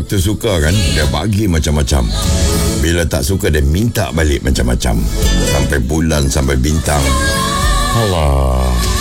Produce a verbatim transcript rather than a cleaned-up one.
waktu suka kan, dia bagi macam-macam. Bila tak suka, dia minta balik macam-macam. Sampai bulan, sampai bintang. Allah.